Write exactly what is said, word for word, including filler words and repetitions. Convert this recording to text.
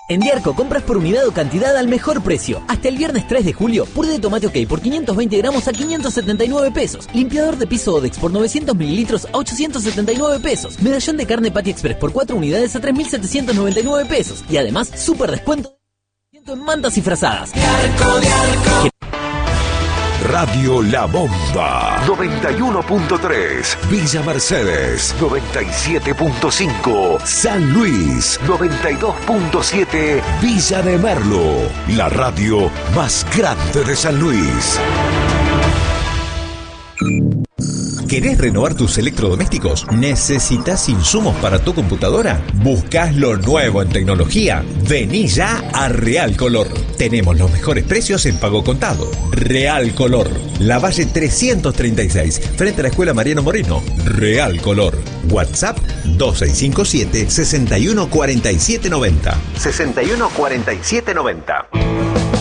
En Diarco compras por unidad o cantidad al mejor precio. Hasta el viernes tres de julio, puré de tomate OK por quinientos veinte gramos a quinientos setenta y nueve pesos. Limpiador de piso Odex por novecientos mililitros a ochocientos setenta y nueve pesos. Medallón de carne Patty Express por cuatro unidades a tres mil setecientos noventa y nueve pesos. Y además, súper descuento en mantas y frazadas. Diarco, Diarco. Radio La Bomba noventa y uno punto tres, Villa Mercedes noventa y siete punto cinco, San Luis noventa y dos punto siete, Villa de Merlo, la radio más grande de San Luis. ¿Querés renovar tus electrodomésticos? ¿Necesitas insumos para tu computadora? ¿Buscas lo nuevo en tecnología? Vení ya a Real Color. Tenemos los mejores precios en pago contado. Real Color, Lavalle trescientos treinta y seis, frente a la Escuela Mariano Moreno. Real Color. WhatsApp dos seis cinco siete, seis uno cuatro siete nueve cero. seis uno cuatro siete nueve cero.